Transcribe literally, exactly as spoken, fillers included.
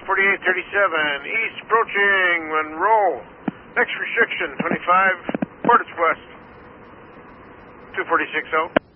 forty-eight thirty-seven, east approaching Monroe. Next restriction, twenty-five, port west. two forty-six out.